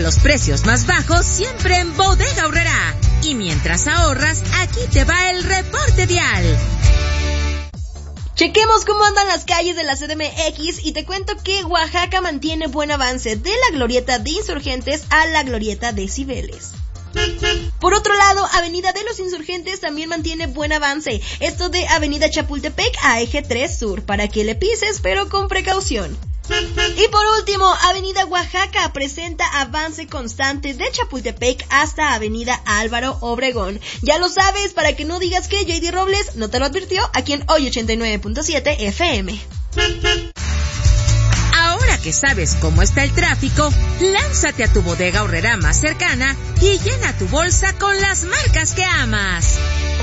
los precios más bajos siempre en Bodega Aurrerá. Y mientras ahorras, aquí te va el reporte vial. Chequemos cómo andan las calles de la CDMX y te cuento que Oaxaca mantiene buen avance de la glorieta de Insurgentes a la glorieta de Cibeles. Por otro lado, Avenida de los Insurgentes también mantiene buen avance, esto de Avenida Chapultepec a Eje 3 Sur, para que le pises pero con precaución. Y por último, Avenida Oaxaca presenta avance constante de Chapultepec hasta Avenida Álvaro Obregón. Ya lo sabes, para que no digas que JD Robles no te lo advirtió, aquí en Hoy 89.7 FM. Ahora que sabes cómo está el tráfico, lánzate a tu Bodega Aurrerá más cercana y llena tu bolsa con las marcas que amas.